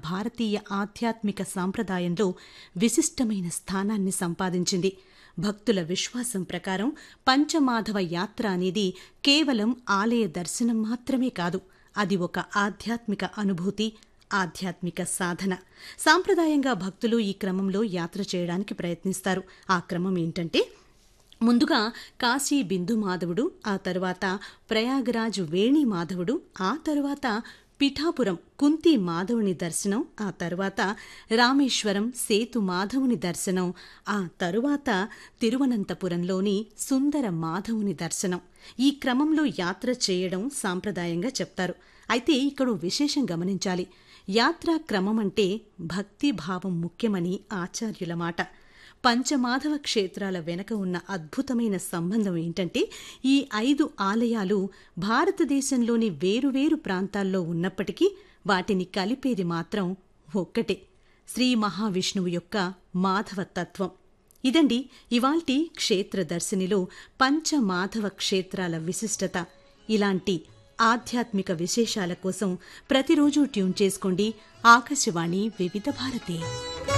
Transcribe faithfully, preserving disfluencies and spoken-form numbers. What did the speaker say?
భారతీయ ఆధ్యాత్మిక సాంప్రదాయంలో విశిష్టమైన స్థానాన్ని సంపాదించింది. భక్తుల విశ్వాసం ప్రకారం పంచమాధవ యాత్ర అనేది కేవలం ఆలయ దర్శనం మాత్రమే కాదు, అది ఒక ఆధ్యాత్మిక అనుభూతి, ఆధ్యాత్మిక సాధన. సాంప్రదాయంగా భక్తులు ఈ క్రమంలో యాత్ర చేయడానికి ప్రయత్నిస్తారు. ఆ క్రమం ఏంటంటే, ముందుగా కాశీ బిందు మాధవుడు, ఆ తరువాత ప్రయాగరాజు వేణి మాధవుడు, ఆ తరువాత పిఠాపురం కుంతి మాధవుని దర్శనం, ఆ తరువాత రామేశ్వరం సేతు మాధవుని దర్శనం, ఆ తరువాత తిరువనంతపురంలోని సుందర మాధవుని దర్శనం. ఈ క్రమంలో యాత్ర చేయడం సాంప్రదాయంగా చెప్తారు. అయితే ఇక్కడ విశేషం గమనించాలి. యాత్రా క్రమమంటే భక్తిభావం ముఖ్యమని ఆచార్యుల మాట. పంచమాధవ క్షేత్రాల వెనక ఉన్న అద్భుతమైన సంబంధం ఏంటంటే, ఈ ఐదు ఆలయాలు భారతదేశంలోని వేరువేరు ప్రాంతాల్లో ఉన్నప్పటికీ వాటిని కలిపేది మాత్రం ఒక్కటే, శ్రీ మహావిష్ణువు యొక్క మాధవ తత్వం. ఇదండి ఇవాల్టి క్షేత్ర దర్శినిలో పంచమాధవ క్షేత్రాల విశిష్టత. ఇలాంటి ఆధ్యాత్మిక విశేషాల కోసం ప్రతిరోజు ట్యూన్ చేసుకోండి ఆకాశవాణి వివిధ భారతి.